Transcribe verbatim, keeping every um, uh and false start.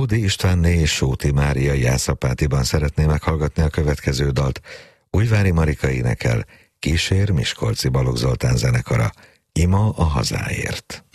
Bódi Istvánné és Sóti Mária Jászapátiban szeretné meghallgatni a következő dalt. Újvári Marika énekel, kísér Miskolci Balogh Zoltán zenekara, Ima a hazáért.